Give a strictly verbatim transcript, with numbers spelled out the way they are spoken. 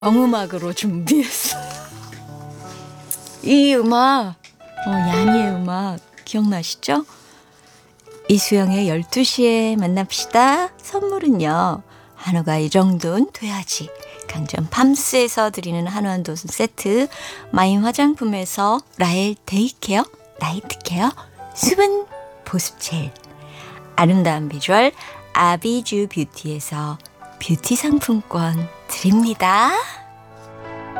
영음악으로 준비했어요. 이 음악, 어, 야니의 음악 기억나시죠? 이수영의 열두 시에 만납시다. 선물은요, 한우가 이 정도는 돼야지. 강전 팜스에서 드리는 한우 한도순 세트, 마인 화장품에서 라엘 데이케어, 나이트케어, 수분 보습 젤, 아름다운 비주얼 아비주 뷰티에서 뷰티 상품권 드립니다.